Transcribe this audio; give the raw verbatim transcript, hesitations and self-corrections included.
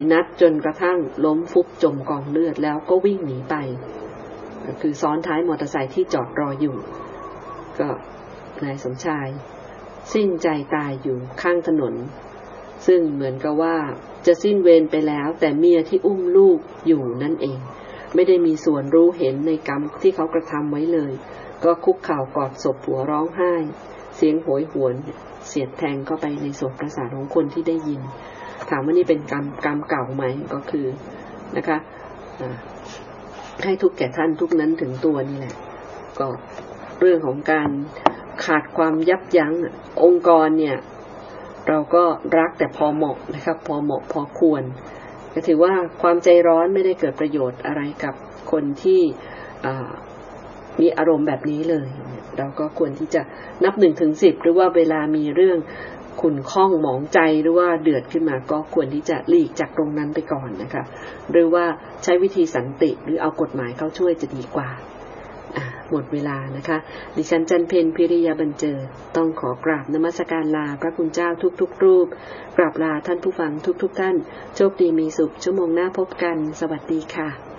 นัดจนกระทั่งล้มฟุบจมกองเลือดแล้วก็วิ่งหนีไปคือซ้อนท้ายมอเตอร์ไซค์ที่จอดรออยู่ก็นายสมชายสิ้นใจตายอยู่ข้างถนนซึ่งเหมือนกับว่าจะสิ้นเวรไปแล้วแต่เมียที่อุ้มลูกอยู่นั่นเองไม่ได้มีส่วนรู้เห็นในกรรมที่เขากระทำไว้เลยก็คุกเข่ากอดศพผัวร้องไห้เสียงโหยหวนเสียดแทงเข้าไปในโสตประสาทของคนที่ได้ยินถามว่านี่เป็นกรรมกรรมเก่าไหมก็คือนะคะให้ทุกแก่ท่านทุกนั้นถึงตัวนี่แหละก็เรื่องของการขาดความยับยั้งองค์กรเนี่ยเราก็รักแต่พอเหมาะนะครับพอเหมาะพอควรก็ถือว่าความใจร้อนไม่ได้เกิดประโยชน์อะไรกับคนที่มีอารมณ์แบบนี้เลยเราก็ควรที่จะนับหนึ่งถึงสิบหรือว่าเวลามีเรื่องขุ่นข้องหมองใจหรือว่าเดือดขึ้นมาก็ควรที่จะหลีกจากตรงนั้นไปก่อนนะคะหรือว่าใช้วิธีสันติหรือเอากฎหมายเข้าช่วยจะดีกว่าหมดเวลานะคะดิฉันจันเพ็ญพิริยาบรรเจิดต้องขอกราบนมัสการลาพระคุณเจ้าทุกๆรูปกราบลาท่านผู้ฟังทุกๆท่านโชคดีมีสุขชั่วโมงหน้าพบกันสวัสดีค่ะ